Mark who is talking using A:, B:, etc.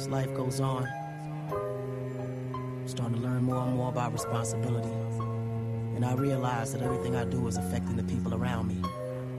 A: as life goes on, I'm starting to learn more and more about responsibility. And I realize that everything I do is affecting the people around me.